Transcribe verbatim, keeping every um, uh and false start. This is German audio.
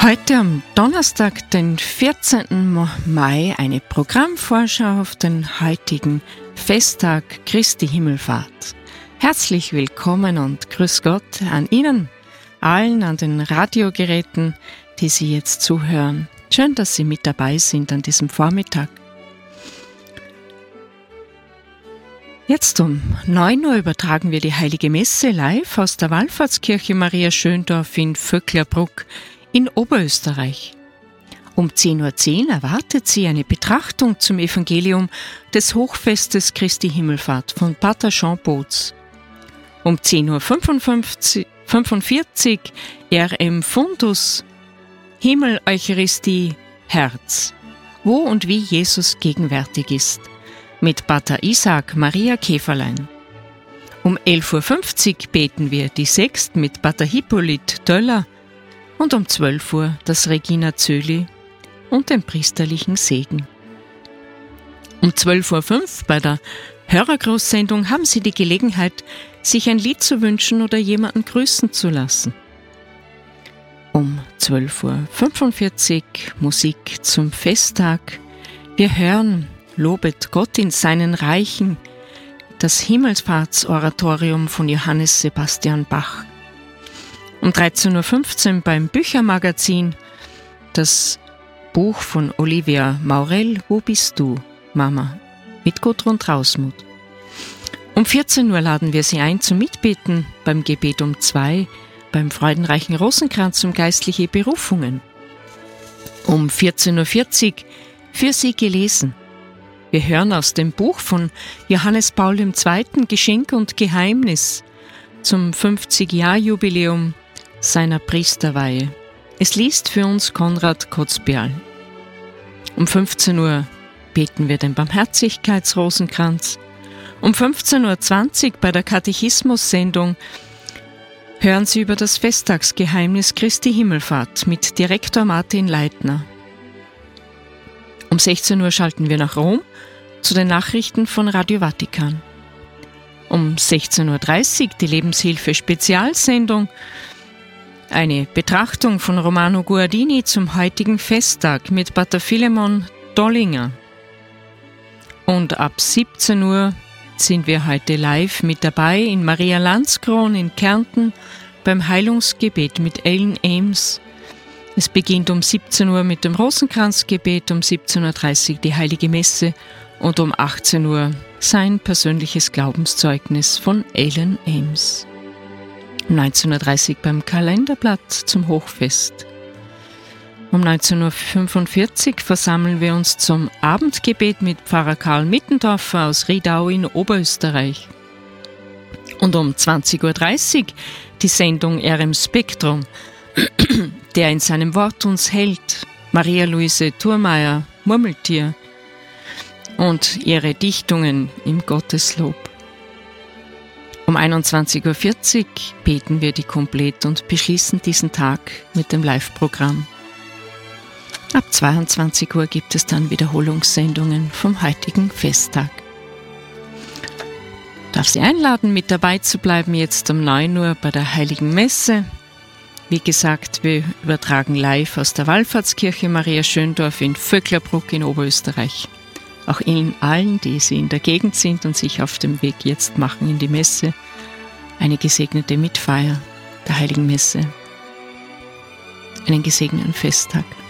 Heute am Donnerstag, den vierzehnten Mai, eine Programmvorschau auf den heutigen Festtag Christi Himmelfahrt. Herzlich willkommen und grüß Gott an Ihnen, allen an den Radiogeräten, die Sie jetzt zuhören. Schön, dass Sie mit dabei sind an diesem Vormittag. Jetzt um neun Uhr übertragen wir die Heilige Messe live aus der Wallfahrtskirche Maria Schöndorf in Vöcklerbruck in Oberösterreich. Um zehn Uhr zehn erwartet Sie eine Betrachtung zum Evangelium des Hochfestes Christi Himmelfahrt von Pater Jean Boots. Um zehn Uhr fünfundvierzig R M Fundus Himmel Eucharistie Herz, wo und wie Jesus gegenwärtig ist, mit Pater Isaac Maria Käferlein. Um elf Uhr fünfzig beten wir die Sext mit Pater Hippolyt Döller und um zwölf Uhr das Regina Zöli und den priesterlichen Segen. Um zwölf Uhr fünf bei der Hörergrußsendung haben Sie die Gelegenheit, sich ein Lied zu wünschen oder jemanden grüßen zu lassen. Um zwölf Uhr fünfundvierzig Musik zum Festtag. Wir hören Lobet Gott in seinen Reichen, das Himmelfahrtsoratorium von Johannes Sebastian Bach. Um dreizehn Uhr fünfzehn beim Büchermagazin das Buch von Olivia Maurel, Wo bist du, Mama? Mit Gudrun Trausmuth. Um vierzehn Uhr laden wir Sie ein zum Mitbeten beim Gebet um zwei, beim freudenreichen Rosenkranz um geistliche Berufungen. Um vierzehn Uhr vierzig für Sie gelesen. Wir hören aus dem Buch von Johannes Paul der Zweite Geschenk und Geheimnis zum fünfzig-Jahr-Jubiläum seiner Priesterweihe. Es liest für uns Konrad Kotzbial. Um fünfzehn Uhr beten wir den Barmherzigkeitsrosenkranz. Um fünfzehn Uhr zwanzig bei der Katechismus-Sendung hören Sie über das Festtagsgeheimnis Christi Himmelfahrt mit Direktor Martin Leitner. Um sechzehn Uhr schalten wir nach Rom zu den Nachrichten von Radio Vatikan. Um sechzehn Uhr dreißig die Lebenshilfe-Spezialsendung, eine Betrachtung von Romano Guardini zum heutigen Festtag mit Pater Philemon Dollinger. Und ab siebzehn Uhr sind wir heute live mit dabei in Maria Landskron in Kärnten beim Heilungsgebet mit Ellen Ames. Es beginnt um siebzehn Uhr mit dem Rosenkranzgebet, um siebzehn Uhr dreißig die Heilige Messe und um achtzehn Uhr sein persönliches Glaubenszeugnis von Ellen Ames. Um neunzehn Uhr dreißig beim Kalenderblatt zum Hochfest. Um neunzehn Uhr fünfundvierzig versammeln wir uns zum Abendgebet mit Pfarrer Karl Mittendorfer aus Riedau in Oberösterreich. Und um zwanzig Uhr dreißig die Sendung R M Spektrum, der in seinem Wort uns hält, Maria-Luise Thurmeier, Murmeltier, und ihre Dichtungen im Gotteslob. Um einundzwanzig Uhr vierzig beten wir die Komplett und beschließen diesen Tag mit dem Live-Programm. Ab zweiundzwanzig Uhr gibt es dann Wiederholungssendungen vom heutigen Festtag. Ich darf Sie einladen, mit dabei zu bleiben, jetzt um neun Uhr bei der Heiligen Messe. Wie gesagt, wir übertragen live aus der Wallfahrtskirche Maria Schöndorf in Vöcklerbruck in Oberösterreich. Auch Ihnen allen, die Sie in der Gegend sind und sich auf dem Weg jetzt machen in die Messe, eine gesegnete Mitfeier der Heiligen Messe. Einen gesegneten Festtag.